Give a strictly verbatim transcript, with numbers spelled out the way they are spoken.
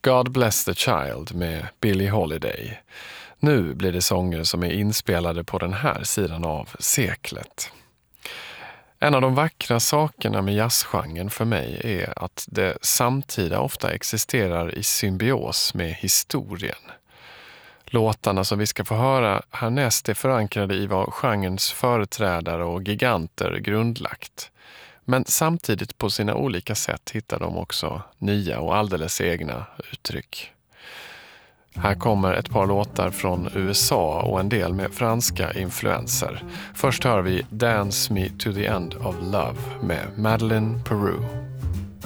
God Bless the Child med Billie Holiday. Nu blir det sånger som är inspelade på den här sidan av seklet. En av de vackra sakerna med jazzgenren för mig är att det samtida ofta existerar i symbios med historien. Låtarna som vi ska få höra härnäst är förankrade i vad genrens företrädare och giganter grundlagt. Men samtidigt på sina olika sätt hittar de också nya och alldeles egna uttryck. Här kommer ett par låtar från U S A och en del med franska influenser. Först hör vi Dance Me to the End of Love med Madeleine Peru.